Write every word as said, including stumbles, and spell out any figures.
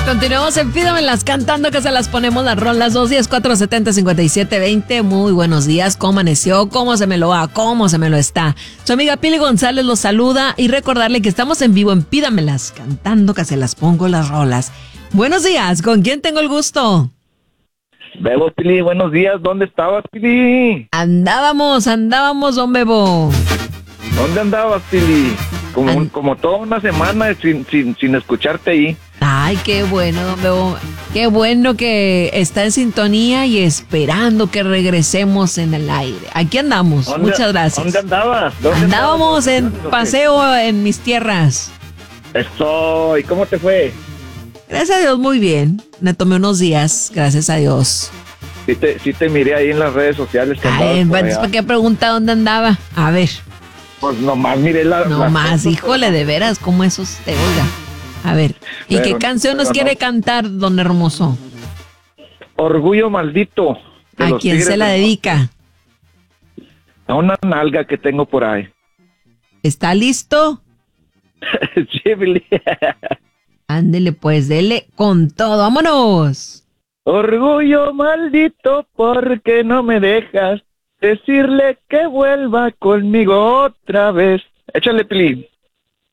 Continuamos en Pídamelas cantando, que se las ponemos las rolas. Dos diez, cuatro setenta, cincuenta y siete veinte. Muy buenos días. ¿Cómo amaneció? ¿Cómo se me lo va? ¿Cómo se me lo está? Su amiga Pili González los saluda y recordarle que estamos en vivo en Pídamelas cantando, que se las pongo las rolas. Buenos días. ¿Con quién tengo el gusto? Bebo, Pili, buenos días. ¿Dónde estabas, Pili? Andábamos, andábamos, don Bebo. ¿Dónde andabas, Pili? Como, And... como toda una semana sin, sin, sin escucharte ahí. Ay, qué bueno, don Bebo. Qué bueno que está en sintonía y esperando que regresemos en el aire. Aquí andamos. ¿Dónde, Muchas gracias. ¿Dónde andabas? ¿Dónde Andábamos andabas? en paseo en mis tierras. Estoy. ¿Cómo te fue? Gracias a Dios, muy bien. Me tomé unos días, gracias a Dios. Sí te, sí te miré ahí en las redes sociales. Que Ay, entonces, ¿para qué pregunta dónde andaba? A ver. Pues nomás miré la... Nomás, la híjole, de veras, ¿cómo es usted, oiga? A ver, ¿y pero, qué canción nos quiere no. cantar, don Hermoso? Orgullo maldito. ¿A quién se la dedica? A una nalga que tengo por ahí. ¿Está listo? Sí, Pili. Ándele pues, dele con todo, vámonos. Orgullo maldito, porque no me dejas decirle que vuelva conmigo otra vez. Échale, Pili.